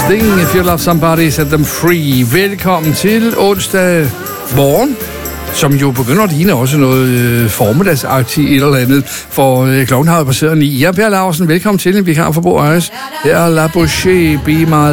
Sting, If You Love Somebody, Set Them Free. Velkommen til onsdag morgen, som jo begynder at ligne også noget formiddagsagtigt et eller andet, for klokken har jo passeret 9. Jeg er Per Laursen, velkommen til en vikar for Bo Ejes. Her er La Boucher, Be My